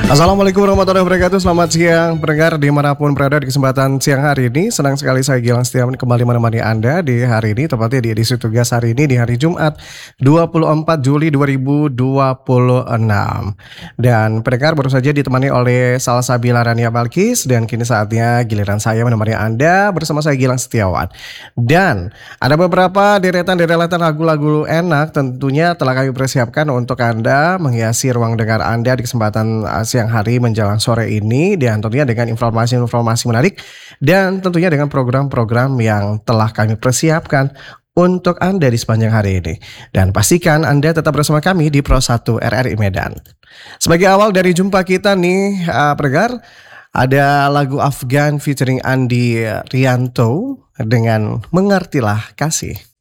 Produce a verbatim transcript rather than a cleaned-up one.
Assalamualaikum warahmatullahi wabarakatuh. Selamat siang pendengar dimanapun berada di kesempatan siang hari ini. Senang sekali saya Gilang Setiawan kembali menemani Anda di hari ini, tepatnya di edisi tugas hari ini di hari Jumat dua puluh empat Juli dua ribu dua puluh enam. Dan pendengar baru saja ditemani oleh Salsabila Rania Balkis, dan kini saatnya giliran saya menemani Anda bersama saya Gilang Setiawan. Dan ada beberapa deretan-deretan lagu-lagu enak tentunya telah kami persiapkan untuk Anda menghiasi ruang dengar Anda di kesempatan uh, siang hari menjelang sore ini, dan tentunya dengan informasi-informasi menarik dan tentunya dengan program-program yang telah kami persiapkan untuk Anda di sepanjang hari ini. Dan pastikan Anda tetap bersama kami di Pro satu R R I Medan. Sebagai awal dari jumpa kita nih uh, pendengar, ada lagu Afgan featuring Andi Rianto dengan Mengertilah Kasih.